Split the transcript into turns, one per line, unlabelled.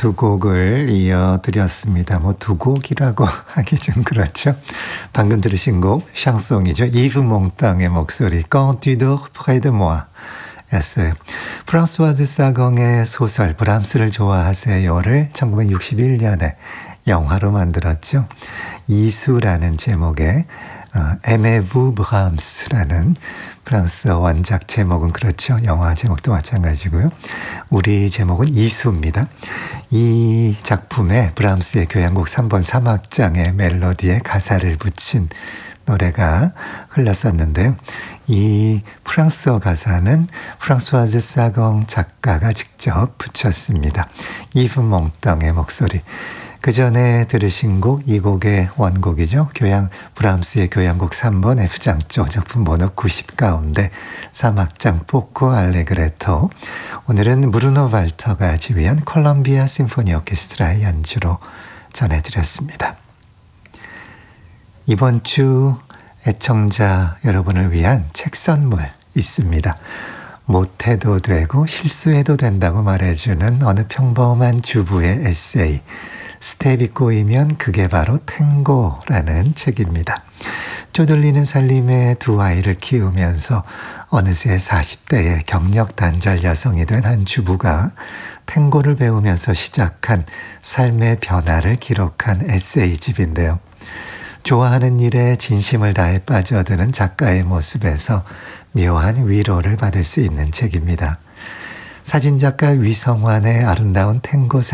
두 곡을 이어드렸습니다. 뭐 두 곡이라고 하기 좀 그렇죠. 방금 들으신 곡 샹송이죠. 이브 몽땅의 목소리 Quand tu dors près de moi 였어요. 프랑스와즈 사공의 소설 브람스를 좋아하세요를 1961년에 영화로 만들었죠. 이수라는 제목의 Aimez-vous Brahms라는 프랑스어 원작 제목은 그렇죠. 영화 제목도 마찬가지고요. 우리 제목은 이수입니다. 이 작품에 브람스의 교향곡 3번 3악장의 멜로디에 가사를 붙인 노래가 흘렀었는데요. 이 프랑스어 가사는 프랑스와즈 사공 작가가 직접 붙였습니다. 이브 몽땅의 목소리. 그 전에 들으신 곡, 이 곡의 원곡이죠. 브람스의 교향곡 3번 F장조 작품 번호 90 가운데 3악장 포코 알레그레토. 오늘은 브루노 발터가 지휘한 콜롬비아 심포니 오케스트라의 연주로 전해드렸습니다. 이번 주 애청자 여러분을 위한 책 선물 있습니다. 못해도 되고 실수해도 된다고 말해주는 어느 평범한 주부의 에세이 스텝이 꼬이면 그게 바로 탱고라는 책입니다. 쪼들리는 살림의 두 아이를 키우면서 어느새 40대의 경력 단절 여성이 된 한 주부가 탱고를 배우면서 시작한 삶의 변화를 기록한 에세이집인데요. 좋아하는 일에 진심을 다해 빠져드는 작가의 모습에서 묘한 위로를 받을 수 있는 책입니다. 사진작가 위성환의 아름다운 탱고